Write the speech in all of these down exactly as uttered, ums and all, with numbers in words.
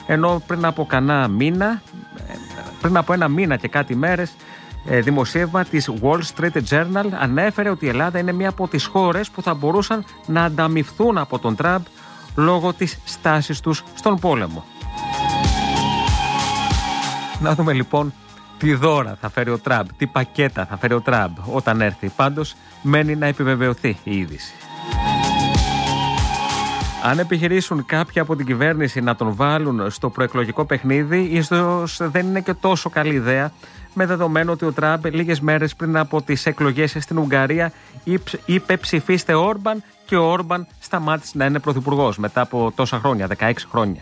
Ενώ πριν από κανένα μήνα, πριν από ένα μήνα και κάτι μέρες, δημοσίευμα της Wall Street Journal ανέφερε ότι η Ελλάδα είναι μία από τις χώρες που θα μπορούσαν να ανταμοιφθούν από τον Τραμπ λόγω της στάσης τους στον πόλεμο. Να δούμε λοιπόν τι δώρα θα φέρει ο Τραμπ, τι πακέτα θα φέρει ο Τραμπ όταν έρθει. Πάντως μένει να επιβεβαιωθεί η είδηση. Αν επιχειρήσουν κάποιοι από την κυβέρνηση να τον βάλουν στο προεκλογικό παιχνίδι, ίσως δεν είναι και τόσο καλή ιδέα, με δεδομένο ότι ο Τραμπ λίγες μέρες πριν από τις εκλογές στην Ουγγαρία είπε ψηφίστε Όρμπαν και ο Όρμπαν σταμάτησε να είναι πρωθυπουργός μετά από τόσα χρόνια, δεκαέξι χρόνια.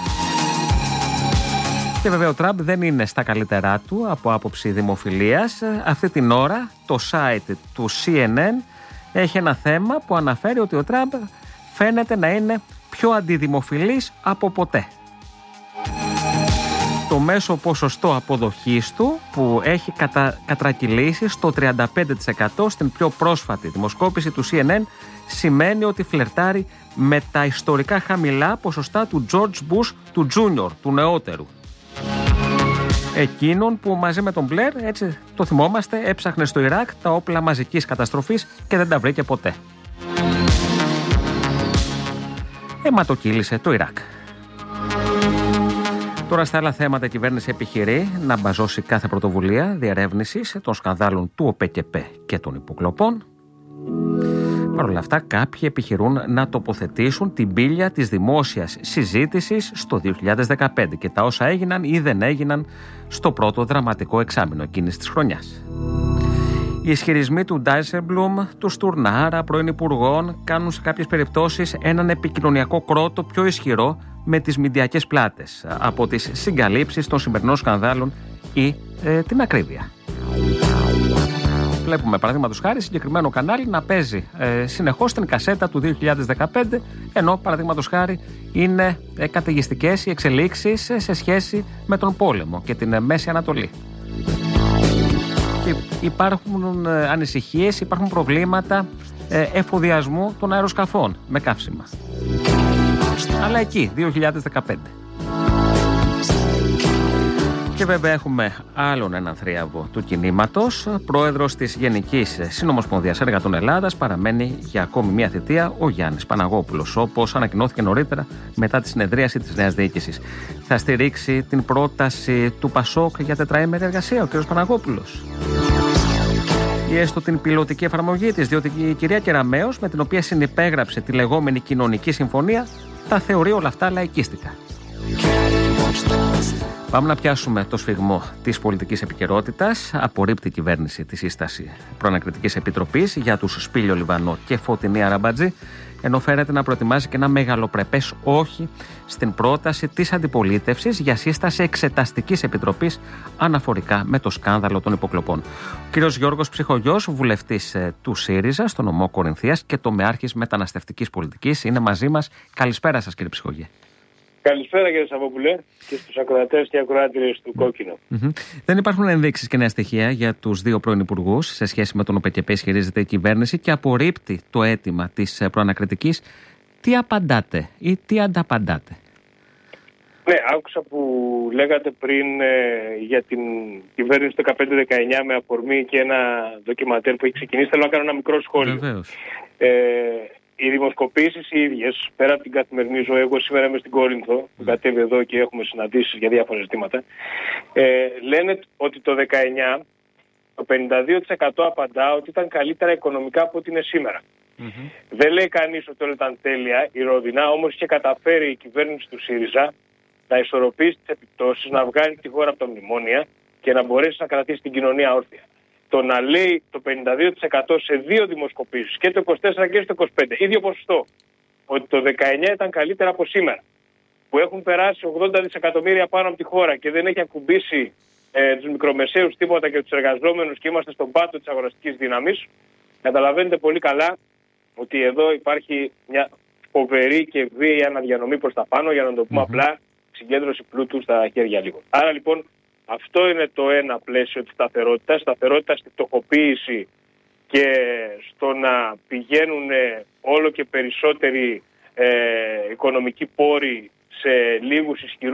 Και βέβαια ο Τραμπ δεν είναι στα καλύτερά του από άποψη δημοφιλίας. Αυτή την ώρα το site του σι εν εν έχει ένα θέμα που αναφέρει ότι ο Τραμπ φαίνεται να είναι πιο αντιδημοφιλής από ποτέ. Το μέσο ποσοστό αποδοχής του που έχει κατα... κατρακυλήσει στο τριάντα πέντε τοις εκατό στην πιο πρόσφατη δημοσκόπηση του σι εν εν σημαίνει ότι φλερτάρει με τα ιστορικά χαμηλά ποσοστά του George Bush του Junior, του νεότερου. Εκείνον που μαζί με τον Μπλερ, έτσι το θυμόμαστε, έψαχνε στο Ιράκ τα όπλα μαζικής καταστροφής και δεν τα βρήκε ποτέ. Αιματοκύλησε το Ιράκ. Τώρα στα άλλα θέματα η κυβέρνηση επιχειρεί να μπαζώσει κάθε πρωτοβουλία διερεύνησης των σκανδάλων του ΟΠΕΚΕΠΕ και των υποκλοπών. Παρ' όλα αυτά κάποιοι επιχειρούν να τοποθετήσουν την πύλια της δημόσιας συζήτησης στο δύο χιλιάδες δεκαπέντε και τα όσα έγιναν ή δεν έγιναν στο πρώτο δραματικό εξάμηνο εκείνης της χρονιάς. Οι ισχυρισμοί του Ντάισελμπλουμ, του Στουρνάρα, πρώην υπουργών, κάνουν σε κάποιες περιπτώσεις έναν επικοινωνιακό κρότο πιο ισχυρό με τις μηντιακές πλάτες από τις συγκαλύψεις των σημερινών σκανδάλων ή ε, την ακρίβεια. Βλέπουμε παραδείγματος χάρη συγκεκριμένο κανάλι να παίζει ε, συνεχώς την κασέτα του δύο χιλιάδες δεκαπέντε, ενώ παραδείγματος χάρη είναι ε, καταιγιστικές οι εξελίξεις σε σχέση με τον πόλεμο και την ε, Μέση Ανατολή. Και υπάρχουν ε, ανησυχίες, υπάρχουν προβλήματα ε, εφοδιασμού των αεροσκαφών με καύσιμα. Αλλά εκεί, δύο χιλιάδες δεκαπέντε. Και βέβαια έχουμε άλλον έναν θρίαβο του κινήματος. Πρόεδρος της Γενικής Συνομοσπονδίας Εργατών Ελλάδας παραμένει για ακόμη μία θητεία ο Γιάννης Παναγόπουλος, όπως ανακοινώθηκε νωρίτερα μετά τη συνεδρίαση της νέας διοίκησης. Θα στηρίξει την πρόταση του ΠΑΣΟΚ για τετραήμερη εργασία ο κ. Παναγόπουλος, ή έστω την πιλωτική εφαρμογή της, διότι η κυρία Κεραμέως, με την οποία συνυπέγραψε τη λεγόμενη κοινωνική συμφωνία, τα θεωρεί όλα αυτά λαϊκίστικα. Πάμε να πιάσουμε το σφιγμό της πολιτικής επικαιρότητας. Απορρίπτει η κυβέρνηση τη σύσταση προανακριτικής επιτροπής για τους Σπήλιο Λιβανό και Φωτεινή Αραμπατζή, ενώ φέρεται να προετοιμάζει και ένα μεγαλοπρεπές όχι στην πρόταση της αντιπολίτευσης για σύσταση εξεταστικής επιτροπής αναφορικά με το σκάνδαλο των υποκλοπών. Ο κύριος Γιώργος Ψυχογιός, βουλευτής του ΣΥΡΙΖΑ στο νομό Κορινθίας και τομεάρχης μεταναστευτικής πολιτικής, είναι μαζί μας. Καλησπέρα σας, κύριε Ψυχογιέ. Καλησπέρα κύριε Σαββόπουλε και στους ακροατές και ακροάτριες του Κόκκινο. Mm-hmm. Δεν υπάρχουν ενδείξεις και νέα στοιχεία για τους δύο πρώην υπουργούς σε σχέση με τον ΟΠΕΚΕΠΕ ισχυρίζεται η κυβέρνηση και απορρίπτει το αίτημα της προανακριτικής. Τι απαντάτε ή τι ανταπαντάτε? Ναι, άκουσα που λέγατε πριν ε, για την κυβέρνηση του δεκαπέντε δεκαεννιά με αφορμή και ένα ντοκιμαντέρ που έχει ξεκινήσει. Θέλω να κάνω ένα μικρό σχόλιο. Βεβαίως. Ε, Οι δημοσκοπήσεις οι ίδιες, πέρα από την καθημερινή ζωή, εγώ σήμερα είμαι στην Κόρινθο, που κατέβει εδώ και έχουμε συναντήσεις για διάφορα ζητήματα, ε, λένε ότι το δεκαεννιά το πενήντα δύο τοις εκατό απαντά ότι ήταν καλύτερα οικονομικά από ό,τι είναι σήμερα. Mm-hmm. Δεν λέει κανείς ότι όλα ήταν τέλεια, ηρωδινά, όμως είχε καταφέρει η κυβέρνηση του ΣΥΡΙΖΑ να ισορροπήσει τις επιπτώσεις, να βγάλει τη χώρα από τα μνημόνια και να μπορέσει να κρατήσει την κοινωνία όρθια. Το να λέει το πενήντα δύο τοις εκατό σε δύο δημοσκοπήσεις, και το είκοσι τέσσερα και στο είκοσι πέντε, ίδιο ποσοστό, ότι το δεκαεννιά ήταν καλύτερα από σήμερα, που έχουν περάσει ογδόντα δισεκατομμύρια πάνω από τη χώρα και δεν έχει ακουμπήσει ε, τους μικρομεσαίους τίποτα και τους εργαζόμενους και είμαστε στον πάτο της αγοραστικής δύναμης, καταλαβαίνετε πολύ καλά ότι εδώ υπάρχει μια φοβερή και βίαιη αναδιανομή προς τα πάνω, για να το πούμε mm-hmm. απλά, συγκέντρωση πλούτου στα χέρια λίγων. Άρα λοιπόν, αυτό είναι το ένα πλαίσιο της σταθερότητας, σταθερότητα στη φτωχοποίηση και στο να πηγαίνουν όλο και περισσότεροι ε, οικονομικοί πόροι σε λίγους ισχυρούς